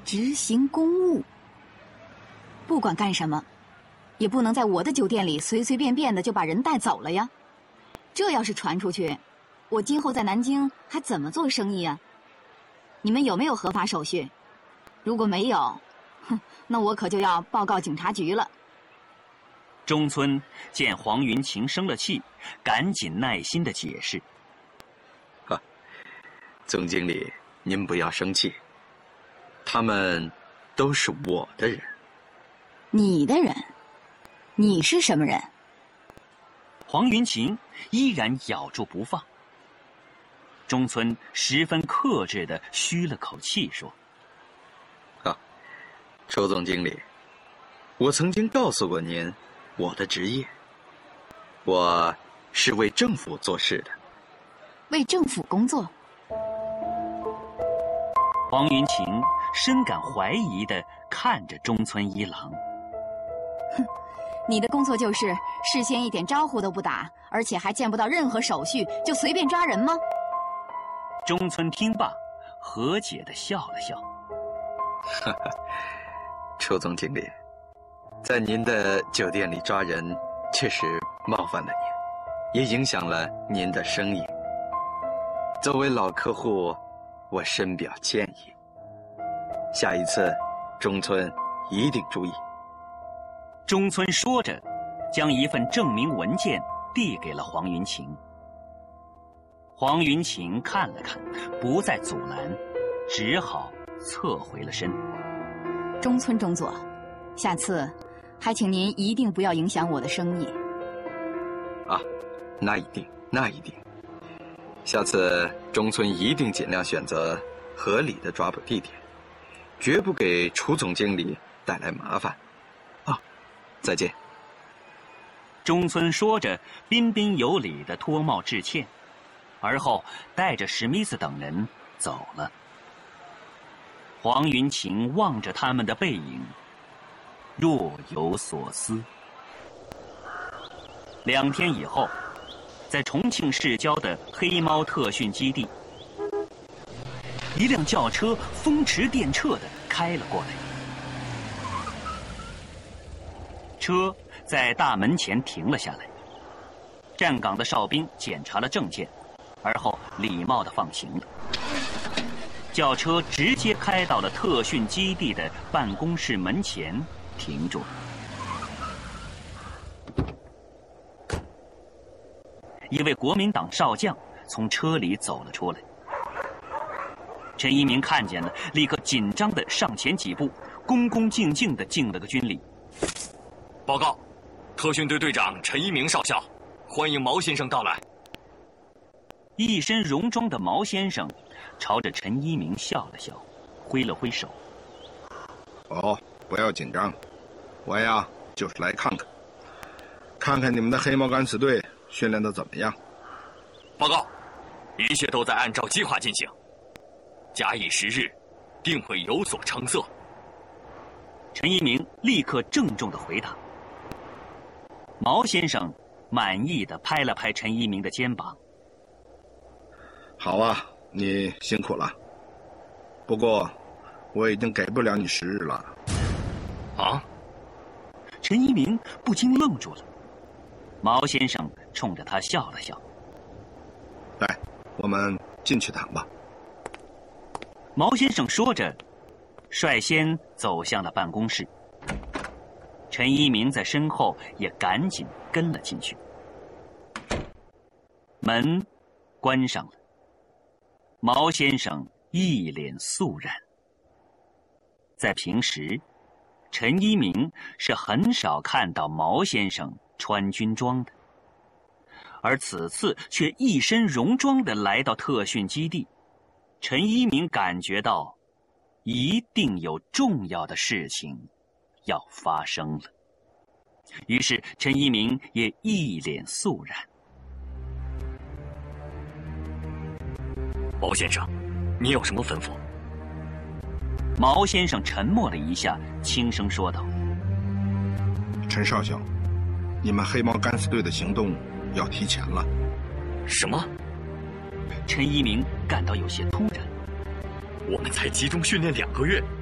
执行公务。不管干什么，也不能在我的酒店里随随便便的就把人带走了呀。这要是传出去，我今后在南京还怎么做生意啊？你们有没有合法手续？如果没有，那我可就要报告警察局了。 中村见黄云晴生了气，赶紧耐心地解释：“ 总经理，您不要生气，他们都是我的人。” 你的人？你是什么人？ 黄云晴依然咬住不放。中村十分克制地吁了口气说：“ 周总经理，我曾经告诉过您我的职业，我是为政府做事的。” 为政府工作？ 黄云晴深感怀疑地看着中村一郎。 你的工作就是事先一点招呼都不打，而且还见不到任何手续就随便抓人吗？ 中村听罢，和解地笑了笑。 周总经理，在您的酒店里抓人确实冒犯了您，也影响了您的生意。作为老客户，我深表歉意。下一次，中村一定注意。 中村说着，将一份证明文件递给了黄云晴。黄云晴看了看，不再阻拦，只好侧回了身。 中村中佐，下次还请您一定不要影响我的生意。 那一定，那一定。下次中村一定尽量选择合理的抓捕地点，绝不给楚总经理带来麻烦。再见。 中村说着，彬彬有礼地脱帽致歉，而后带着史密斯等人走了。黄云晴望着他们的背影，若有所思。2天以后，在重庆市郊的黑猫特训基地，一辆轿车风驰电掣地开了过来。车在大门前停了下来，站岗的哨兵检查了证件，而后礼貌地放行了。轿车直接开到了特训基地的办公室门前，停住了。一位国民党少将从车里走了出来。陈一鸣看见了，立刻紧张地上前几步，恭恭敬敬地敬了个军礼。 报告，特训队队长陈一鸣少校，欢迎毛先生到来。 一身戎装的毛先生朝着陈一鸣笑了笑，挥了挥手。 不要紧张，我呀就是来看看你们的黑猫敢死队训练的怎么样。 报告，一切都在按照计划进行，假以时日，定会有所成色。 陈一鸣立刻郑重地回答。毛先生满意地拍了拍陈一鸣的肩膀。 好啊，你辛苦了。不过，我已经给不了你10日了。 陈一鸣不禁愣住了。毛先生冲着他笑了笑。 来，我们进去谈吧。 毛先生说着，率先走向了办公室。陈一鸣在身后也赶紧跟了进去。门关上了，毛先生一脸肃然。在平时，陈一鸣是很少看到毛先生穿军装的，而此次却一身戎装地来到特训基地，陈一鸣感觉到一定有重要的事情要发生了。于是陈一鸣也一脸肃然。 毛先生，你有什么吩咐？ 毛先生沉默了一下，轻声说道： 陈少校，你们黑猫敢死队的行动要提前了。 什么？ 陈一鸣感到有些突然。 我们才集中训练2个月，